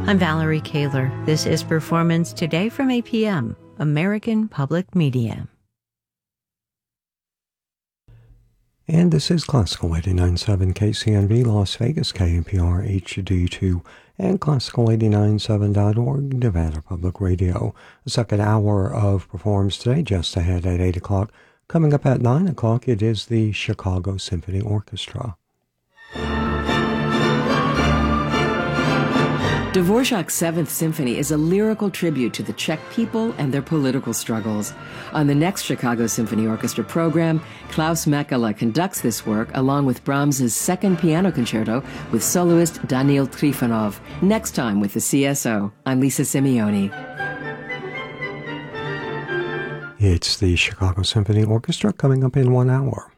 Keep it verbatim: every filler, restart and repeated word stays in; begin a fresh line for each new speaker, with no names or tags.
I'm Valerie Kaler. This is Performance Today from A P M, American Public Media.
And this is Classical eighty-nine point seven K C N V Las Vegas, K N P R H D two, and Classical eighty-nine point seven dot org, Nevada Public Radio. The second hour of Performance Today, just ahead at eight o'clock. Coming up at nine o'clock, it is the Chicago Symphony Orchestra.
Dvorak's Seventh Symphony is a lyrical tribute to the Czech people and their political struggles. On the next Chicago Symphony Orchestra program, Klaus Mekala conducts this work along with Brahms's Second Piano Concerto with soloist Daniil Trifonov. Next time with the C S O, I'm Lisa Simeoni.
It's the Chicago Symphony Orchestra coming up in one hour.